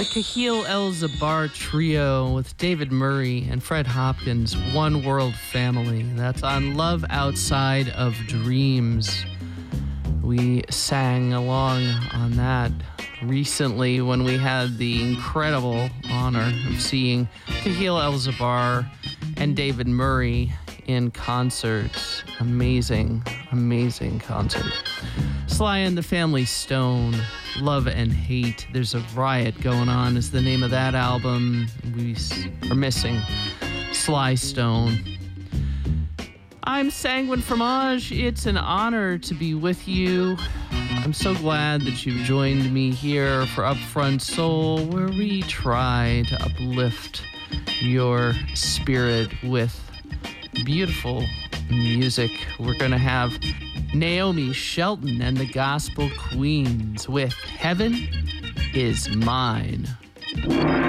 The Kahil El-Zabar Trio with David Murray and Fred Hopkins, One World Family. That's on Love Outside of Dreams. We sang along on that recently when we had the incredible honor of seeing Kahil El-Zabar and David Murray in concert. Amazing, amazing concert. Sly and the Family Stone, Love and Hate. There's a Riot Going On is the name of that album. We are missing Sly Stone. I'm Sanguine Fromage. It's an honor to be with you. I'm so glad that you've joined me here for Upfront Soul, where we try to uplift your spirit with beautiful music. We're going to have Naomi Shelton and the Gospel Queens with Heaven Is Mine.